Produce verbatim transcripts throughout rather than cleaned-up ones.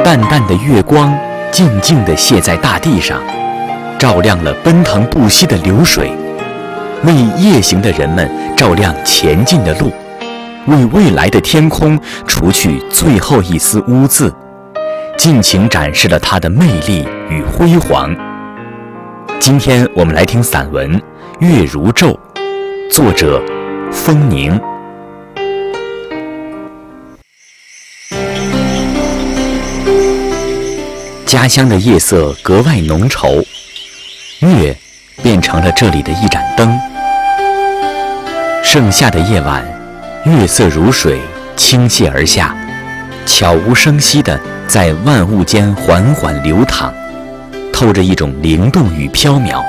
淡淡的月光静静地泻在大地上，照亮了奔腾不息的流水，为夜行的人们照亮前进的路，为未来的天空除去最后一丝污渍，尽情展示了它的魅力与辉煌。今天我们来听散文《月如昼》，作者风宁。家乡的夜色格外浓稠，月变成了这里的一盏灯。盛夏的夜晚，月色如水倾泻而下，悄无声息地在万物间缓缓流淌，透着一种灵动与飘渺。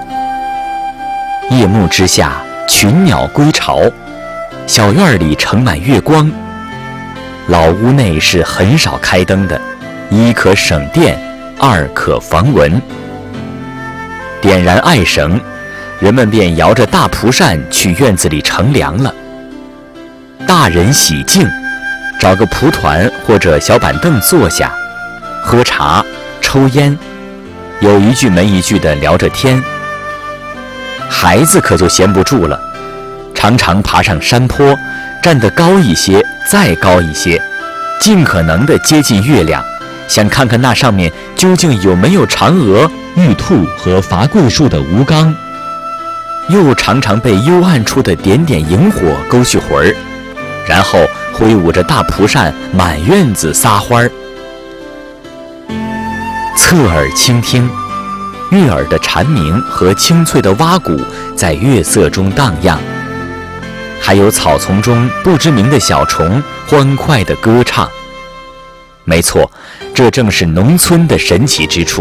夜幕之下，群鸟归巢，小院里盛满月光。老屋内是很少开灯的，一可省电，二可防蚊。点燃艾绳，人们便摇着大蒲扇去院子里乘凉了。大人洗净，找个蒲团或者小板凳坐下，喝茶抽烟，有一句没一句地聊着天。孩子可就闲不住了，常常爬上山坡，站得高一些再高一些，尽可能地接近月亮，想看看那上面究竟有没有嫦娥、玉兔和伐桂树的吴刚。又常常被幽暗处的点点萤火勾去魂儿，然后挥舞着大蒲扇满院子撒欢儿。侧耳倾听，悦耳的蝉鸣和清脆的蛙鼓在月色中荡漾，还有草丛中不知名的小虫欢快地歌唱。没错，这正是农村的神奇之处。